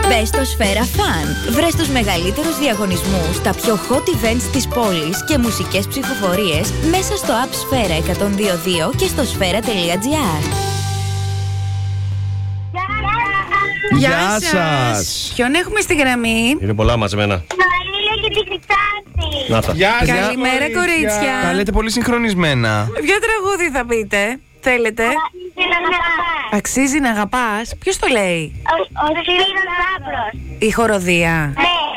Μπες στο Σφαίρα Fun. Βρες τους μεγαλύτερους διαγωνισμούς, τα πιο hot events της πόλης και μουσικές ψηφοφορίες μέσα στο app Σφαίρα 102.2 και στο σφαίρα.gr. Γεια σας. Ποιον έχουμε στη γραμμή? Είναι πολλά μαζεμένα. Νοήλια και τη Χρυσάτη. Να τα. Καλημέρα, κορίτσια. Τα λέτε πολύ συγχρονισμένα. Ποιο τραγούδι θα πείτε? Θέλετε? Αξίζει να αγαπάς. Ποιος το λέει? Ο Σπύρος Λάμπρος. Η χοροδία. Ναι.